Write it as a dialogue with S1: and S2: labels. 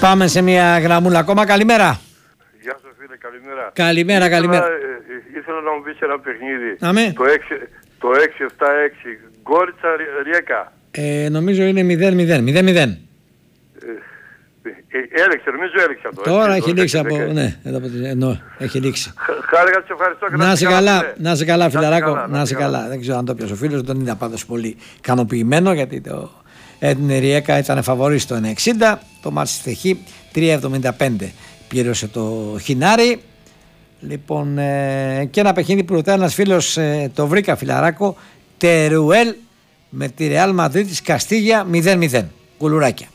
S1: Πάμε σε μια γραμμούλα ακόμα. Καλημέρα.
S2: Γεια σου φίλε, καλημέρα.
S1: Καλημέρα.
S2: Ήθελα να μου πεις ένα παιχνίδι.
S1: Αμέ.
S2: Το 6-7-6. Γκόριτσα Ριέκα.
S1: Νομίζω είναι 0-0.
S2: Έλεξε, νομίζω έλεξε αυτό.
S1: Τώρα έχει λήξει από... Ναι, έχει λήξει.
S2: Χάρηκα, σε ευχαριστώ και
S1: Να σε καλά φιλαράκο, να σε καλά. Δεν ξέρω αν το πιασε ο φίλος, δεν ήταν πάντως πολύ ικανοποιημένο γιατί την Ριέκα ήταν φαβορί στο 1.60, το μάτς στη Θεχή 3.75 πλήρωσε το Χινάρι. Λοιπόν, και ένα παιχνίδι που ρωτάει ένας φίλος, το βρήκα φιλαράκο, Τερουέλ με τη Ρεάλ Μαδρίτης Καστίγια 0-0, κουλουράκια.